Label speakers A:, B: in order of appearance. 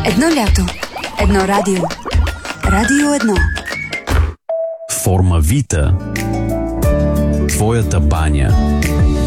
A: Едно лято. Едно радио. Радио 1.
B: Форма Вита. Твоята баня.